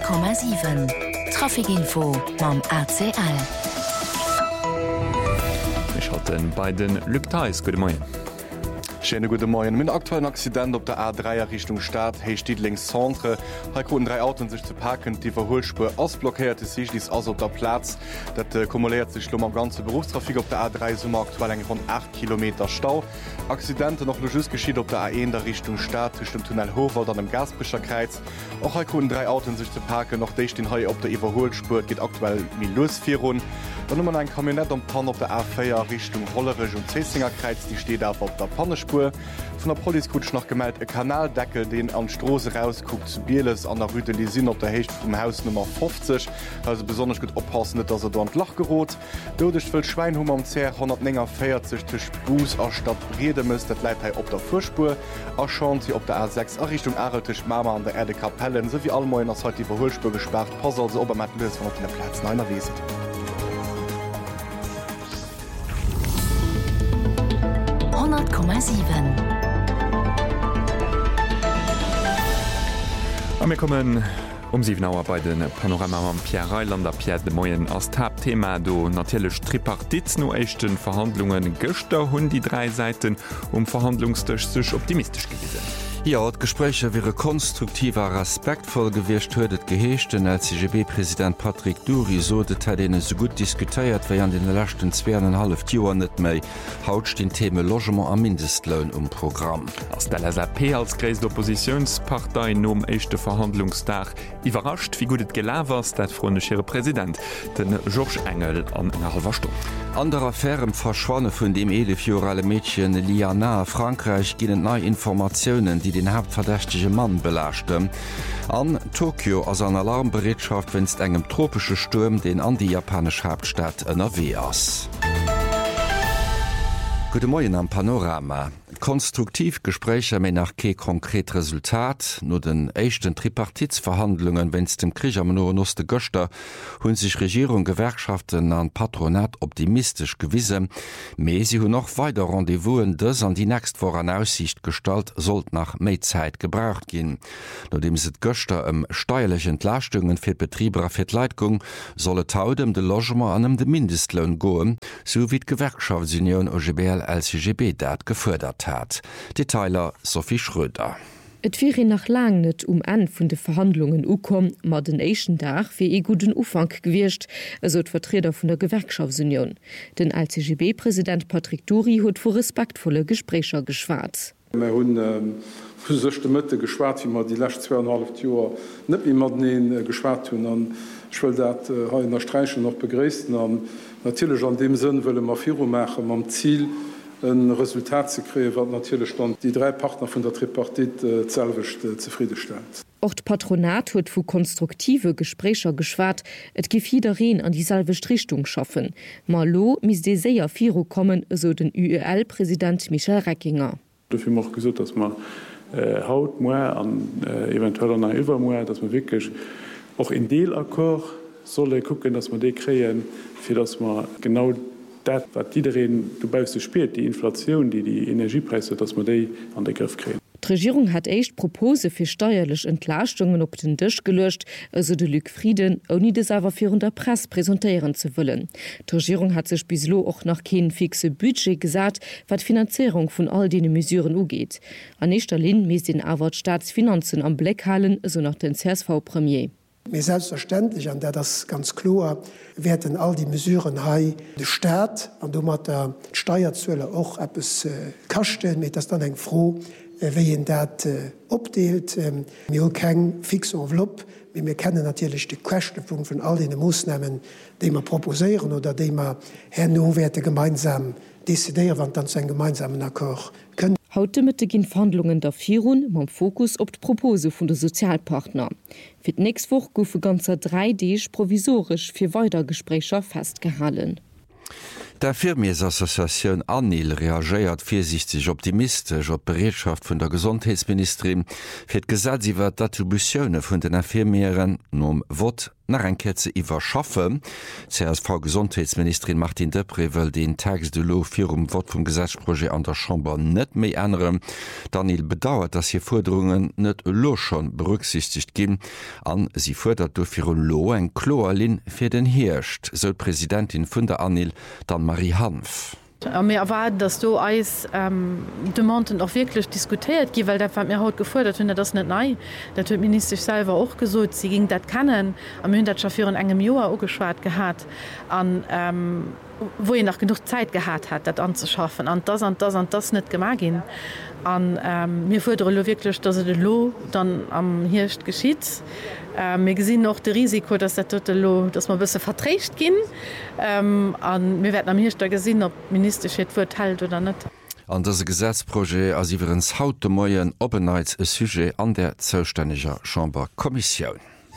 100,7 Trafikinfo mam ACL. Ich hatte bei den Lücktais gute Morgen. Schöne gute Morgen. Mit aktuellen Accident auf der A3 Richtung Stadt, hey steht links Centre. Hier konnten 3 Autos sich zu parken, die Verholspur ausblockiert ist, die ist also auf der Platz. Das kumuliert sich am ganzen Berufstrafik auf der A3, so aktuell rund 8 Kilometer Stau. Accidente noch just geschieht auf der A1 der Richtung Stadt, Richtung Tunnel Hochwald an dem Gasbrecherkreuz. Auch hier konnten 3 Autos sich zu parken, noch die stehen hier auf der Überholspur, geht aktuell mit los 4 Runden. Dann haben wir ein Kabinett am Pan auf der A4 Richtung Hollerich und Zesingerkreuz, die steht auf der Pannespur. Von der Polizeiskutsch noch gemeldet, ein Kanaldeckel, den an die Straße rausguckt zu Bieles an der Rue Lisin auf der Hecht vom Haus Nummer 50. Also besonders gut aufpassen, dass da Loch gerot. Dadurch will Schweinhummer am C 140 zwischen Buß und Stadt Bredemis, das bleibt hier auf der Vorspur. Auch schauen Sie auf der A6 Richtung Aretisch Mama an der Erde Kapellen, sowie allgemein ist heute die Überholspur gesperrt. Pass also oben mit Lös von auf den Platz 9 erwiesen. Wir kommen 7 Uhr bei den Panorama am Pierre Reilander Pierre de Moyen als Tabthema do natürlich Tripartit no echten Verhandlungen Göster hun die 3 Seiten Verhandlungstisch sich optimistisch gewesen. Ja, Gespräche wäre konstruktiver respektvoll gewircht huet geheeschten als CGB-Präsident Patrick Dury so denen so gut diskutiert wie an den letzten 2,5 Jahren net méi haut den Thema Logement am Mindestlohn Programm. Als der LAP als größte Oppositionspartei nom echte Verhandlungstag überrascht wie gut gelawers dat freundlichere Präsident den George Engel an einer halber Stunde. Andere Affären verschwanne vun dem 11-jährige Mädchen Liana Frankreich ginnen neue Informationen, die den hauptverdächtige Mann belaschten. An Tokio as an Alarmbereitschaft wennst engem tropische Sturm den an die japanische Hauptstadt NRW ass. Guten Morgen am Panorama. Konstruktiv Gespräche méi nach ke konkret Resultat. No den echten Tripartitsverhandlungen wenns dem Krieg am Noste Göster hunn sich Regierung, Gewerkschaften an Patronat optimistisch gewisse. Me sie hun noch weiter Rendezvousen des an die nächst vor an Aussicht gestalt sollt nach Meizeit gebraucht gin. Nodem se Göster steuerliche Entlastungen fir Betrieber fir Leitgung solle taudem de Logement anem de Mindestlohn goen, so wie d Gewerkschaftsunion OGBL LCGB dat gefördert hat. Detailer Sophie Schröder. Et wäre nach lang net an vun de Verhandlungen ukom mat den Asian Dach fir e guten Ufang gewircht, eso d Vertreter vun der Gewerkschaftsunion. Den LCGB-Präsident Patrick Dury huet vor respektvolle Gesprächer geschwarz. Hun sechte Mëtte geschwart, wie man die lacht 2,5 Joer net wie mat neen geschwart hun an schwll dat ha in der Streichen noch begréessten an natilech an dem Sinn wëlle ma Firo machen am Ziel ein Resultat zu kreen, was natürlich stand die 3 Partner von der Tripartit zelwicht zufriedenstellt. Auch das Patronat hat vu konstruktive Gesprächer geschwart, et gefiederin an die selwicht Richtung schaffen. Malo mis de sehr Firo kommen, so den UEL-Präsident Michel Reckinger. Dafür auch gesagt, dass man haut mehr an eventuell an Übermoer, dass man wirklich auch in Dealakkord solle gucken, dass man die kreen, für dass man genau dat wat die du beist du spielt die Inflation, die Energiepreise, dass man die an den Griff kriegen. Die Regierung hat echt Propose für steuerliche Entlastungen op den Tisch gelöscht, also de Luc Frieden, ohne das aber für der Presse präsentieren zu wollen. Die Regierung hat sich bislo auch noch kein fixe Budget gesagt, was Finanzierung von all den Mesuren ugeht. An erster Linie müssen den aber Staatsfinanzen am Blick halten, so nach den CSV-Premier. Mir selbstverständlich an der das ganz klar werden all die mesureuren hai de Staat an du mat der Steuerzölle auch etwas kachten mit das dann eng froh wie dat opdeelt mir kein fix enveloppe wie wir kennen natürlich die Kostenpunkt von all den Maßnahmen die man proposieren oder die man herwerte gemeinsam dezidieren wann dann ein gemeinsamen Akkord können. Heute mit gin Verhandlungen der Virun mam Fokus op d Propose vun der Sozialpartner. Fi nächst Woche goufe ganzer 3D provisorisch fir Weitergesprächer festgehalen. Der Firmiesassoziation ANIL reagiert vorsichtig optimistisch op Bereitschaft vun der Gesundheitsministerin fir d Gesetz iwwer d'Attributionioune vun den Infirmieren nom Wort nach enkerze iwwer schaffe. CSV Gesundheitsministerin Martin Depré will den Text de lo fir Wort vum Gesetzprojekt an der Chamber net méi ändern. Daniel bedauert, dass hier Forderungen net lo schon berücksichtigt gin, an sie fordert do fir lo en Kloerlin fir den Hircht, soll Präsidentin vun der Anil dann Marie Hanf. mir erwarten, dass du als Demanten auch wirklich diskutiert gi, weil der mir haut gefordert hun das net nei. Der Minister selber auch gesucht, sie ging dat kennen am Hündschaffir in engem Joar ugeschwart gehabt an wo ihr nach genug Zeit gehabt hat, dat anzuschaffen an das net gemagin. An mir fordere wirklich, dass de Lo dann am Hircht geschieht. Mir gesinn noch de Risiko, dass der tote Lo, dass man bisse verträcht gin. An mir werden am Hircht gesinn, ob Minister verteilt oder net. An das Gesetzprojekt as iwwerens haut de Moien openheits e Sujet an der zoustäniger Chamberkommission.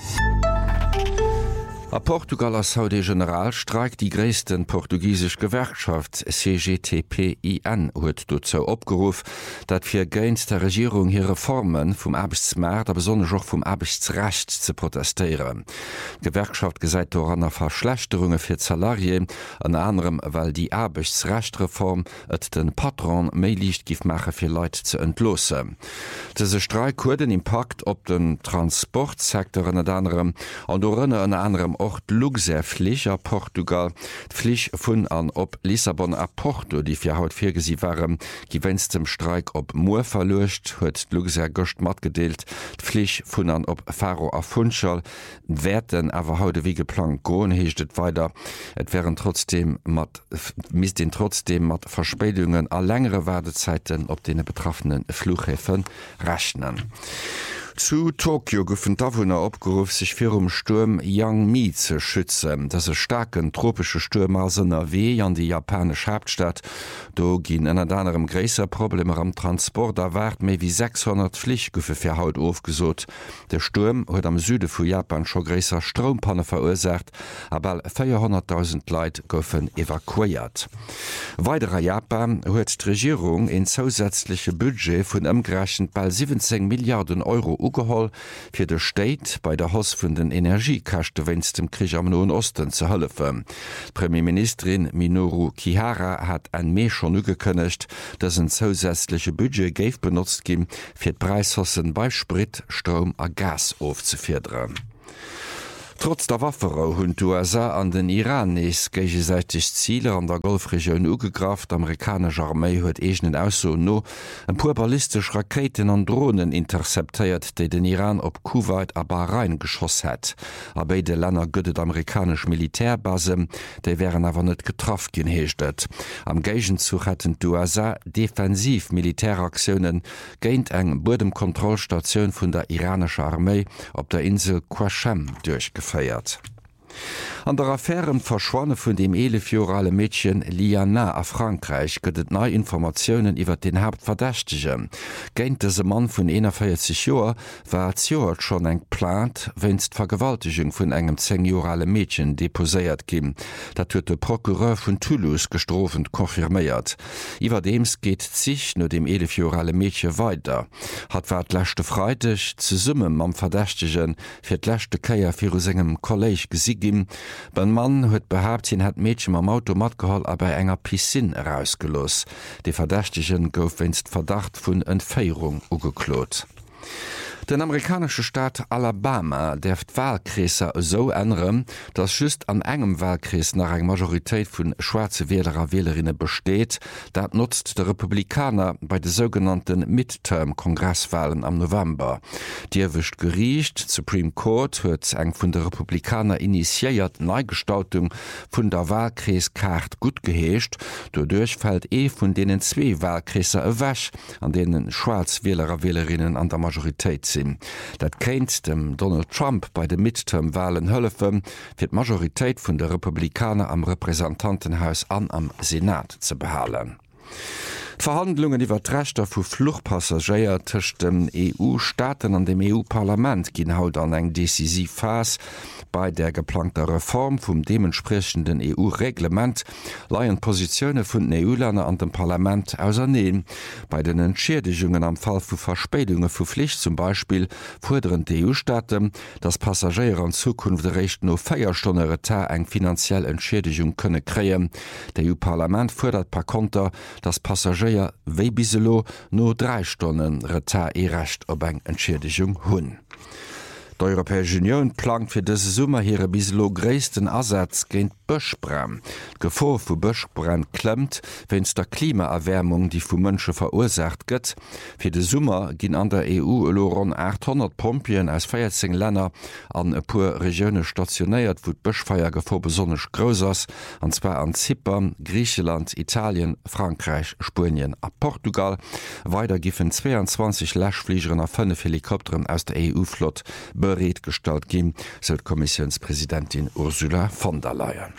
A Portugal als Saudi General streikt die gréessten portugiesisch Gewerkschaft CGTPIN huet dozo opgeruf, dat fir géint der Regierung hier Reformen vum Arbeitsmarkt a besonders auch vum Arbeitsrecht ze protestieren. Gewerkschaft gesäit an Verschlechterungen fir Salarien, an anderem weil die Arbeitsrechtreform et den Patron méi liicht gif mache fir Leiit ze entlosen. Dese Streik hue den Impact op den Transportsektor an anderem an do rënne an anderem Luxerpflich a Portugal Pflich vun an op Lissabon a Porto, die fir haut virgesi waren, gewennst dem Streik op Moor verlecht, huet Luxer gocht mat gedeelt, Pflich vun an op Faro a Funschall, werden awer haude wie geplant goen heechtet weiter. Et wären trotzdem mat Verspätungen a längere Wartezeiten op de betroffenen Flughäfen rechnen. Zu Tokio goufen Dawunner opgeruf sich fir Sturm Yangmi ze schützen. Dat se starken tropische Stürmasen erwee an die japanische Hauptstadt. Do ginn en anderem gräser Probleme am Transport erwart méi wie 600 Pflichtguffe fir Haut aufgesot. Der Sturm huet am Süde vu Japan scho gräser Strompanne verursacht, aber 400.000 Leiit goufen evakuiert. Weiderer Japan huet d' Regierung en zusätzliche Budget vun ëmgerechnet bei 17 Milliarden Euro ugeholl fir de State bei der Haus vun den Energiekachte wennst dem Krieg am Nahen Osten ze hëllefen. Premierministerin Minoru Kihara hat en Mee schon ugekënnecht, dats een zusätzliche Budget géif benutzt gin fir d'Preishossen bei Sprit, Strom a Gas aufzufirren. Trotz der Wafferau hunn USA an den Iran is gegenseitig Ziele an der Golfregion ugegraft. Amerikanische Armee huet egenen ausso no en puer ballistisch Raketen an Drohnen interceptéiert, déi den Iran op Kuwait a Bahrain geschoss het. A beide Länner gëtt amerikasch Militärbase, déi wären awer net getraff gin heeschtet. Am Gegenzug hätten USA defensiv Militäraktionen géint eng Bodemkontrollstationun vun der iranischer Armee op der Insel Qashem durchgeführt. An der Affären verschwonnen vun dem 11-jorale Mädchen Liana a Frankreich gëtt nei Informationen iwwer den Hauptverdächtigen. Géint dese Mann vun 41 Joer war Joer schon eng plant, wennst Vergewaltigung vun engem 10-jorale Mädchen deposéiert gin. Dat huet de Prokureur vun Toulouse gestrofend konfirméiert. Iwerdems geht sich no dem 11-jorale Mädchen weiter. Hat war d'lächte Freitag ze Summe am Verdächtigen fir d'lächte Käier fir engem Kolleg gesigin. Ben Mann huet behabt hin het Mädchen am Automat geholl a bei enger Piscine herausgelos. De Verdächtigen gouf wennst Verdacht vun Entféierung ugeklot. Den amerikanische Staat Alabama derft Wahlkreser so ändern, dass just an engem Wahlkreis nach eng Majorität vun schwarze Wählerer Wählerinnen besteht, dat nutzt der Republikaner bei de sogenannten Midterm-Kongresswahlen am November. Dirwischt Gericht, Supreme Court huet eng vun der Republikaner initiiert Neugestaltung vun der Wahlkreiskart gut geheescht, dodurch fällt vun denen 2 Wahlkreser ewäsch, an denen Schwarzwählerer Wählerinnen an der Majorität sind. Dat kennt dem Donald Trump bei de Midterm-Wahlen hëllefen, fir d' Majoritéit vun der Republikaner am Repräsentantenhaus an am Senat ze behalen. Verhandlungen iwwer d'Rechter vu Fluchtpassagéier tëcht dem EU-Staaten an dem EU-Parlament ginn haut an eng decisiv Phas. Bei der geplanter Reform vum dementsprechenden EU-Reglement leiien Positionioune vun den EU-Länner an dem Parlament auserneen. Bei den Entschädigungen am Fall vu Verspädungen vu Pflicht zum Beispiel forderen die EU-Staaten, dass Passagiere an Zukunft recht no 4 Stunden Retard eng finanziell Entschädigung könne kreien. Der EU-Parlament fordert per Konter, dass Passagier wéi biselo no 3 Stunden Retard recht op eng Entschädigung hunn. Die Europäische Union plant fir dese Summer hire biselo gréissten Ersatz géint Bëschbrenn. Gefor vu Bëschbrenn klemmt, wenns der Klimaerwärmung, die vu Mënsche verursacht gëtt. Fir de Summer ginn an der EU rund 800 Pompien aus 14 Länner an e puer Regione stationéiert, wo d'Bëschfeier Gefor besonnech gros ass, anzwa an Zypern, Griechenland, Italien, Frankreich, Spien a Portugal. Weider giffen 22 Lächfliegeren a 5 Helikopteren aus der EU-Flott bereet stalt gin, se Kommissionspräsidentin Ursula von der Leyen.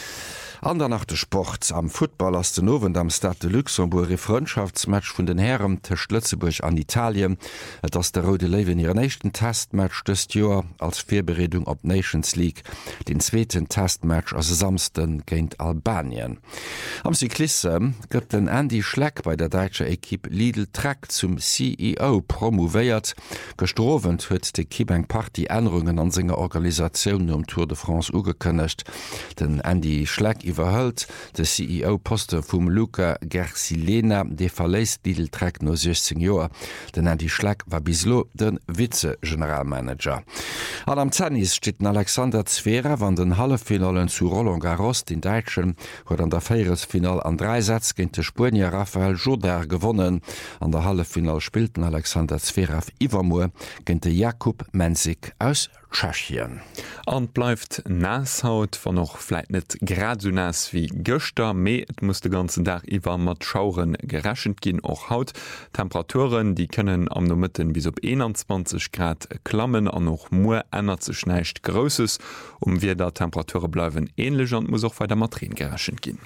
Ander nach de Sport am Football ass den Nowen am Stade de Luxemburg e Freundschaftsmatch vun den Herren tech Lützeburg an Italien, et ass der Rode Lewen ihren nächsten Testmatch dëst Joer als Vorbereitung op Nations League, den zweiten Testmatch as samsten géint Albanien. Am Cyklisse gëtt den Andy Schleck bei der deutsche Equipe Lidl Track zum CEO promovéiert. Gestrowen huet de Kibeng Party Änderungen an senger Organisationun um Tour de France ugekënnecht. Den Andy Schleck iwwerhëlt de CEO-Poste vum Luca Gersilena de verléist Lidl Track no 16 Joer. Den Andy Schleck war bislo den Vize-Generalmanager. An am Tennis steht Alexander Zverev an den Hallefinalen zu Roland Garros in Deitschen, huet an der Féieresfinal an 3 Sätz géint de Spanier Rafael Joder gewonnen. An der Hallefinal spielten Alexander Zverev iwwermoer géint de Jakub Mensik aus Tschechien. An bleibt Nashaut war noch vielleicht net grad so nass wie Göster, me et muss den ganzen Tag iwwer mat Schauren geraschend gin och haut. Temperaturen die können am Nomitten bis op 21 Grad klammen an noch mo ennner ze schneicht grosses, wie der Temperature bleiwen ähnlich und muss auch weiter Matrin geraschend gin.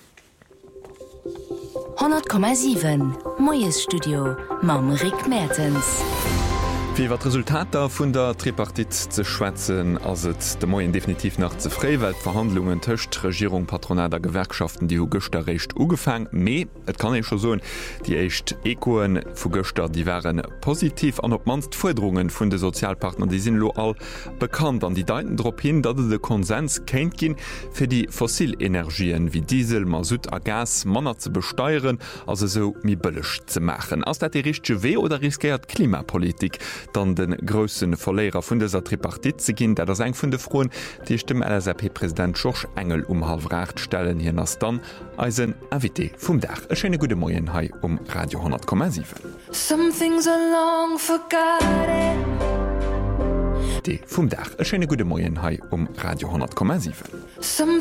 100,7 Moes Studio Mam Rick Mertens. Wie wat Resultater vun der Tripartit ze schwätzen ass et de Moien definitiv nach zeréwelt Verhandlungen töcht Regierung Patronat der Gewerkschaften die hu Göster recht ugefang me et kann ich schon so die echt Ekoen vu Göster die wären positiv an op manst Forderungen vun de Sozialpartner die sinn lo all bekannt an die deiten Dr hin dat de Konsens kennt gin fir die Fossilenergien wie Diesel, Masut a Gas Manner ze besteuern also so mi bëllech ze machen ass dat die richchte weh oder riskiert Klimapolitik dann den grössen Verlehrer vun dieser Tripartit ze ginn, dat eng vun de Froen, die dem LSRP-Präsident George Engel halfracht stellen hier ass dann als een Invité vum Dach. E schöne gute Moien hai Radio 100,7. Die vum Dach. E schöne gute Moien hai Radio 100,7.